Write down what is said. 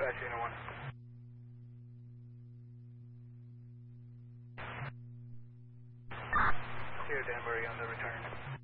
Dispatch Unit 1. Here, Danbury on the return.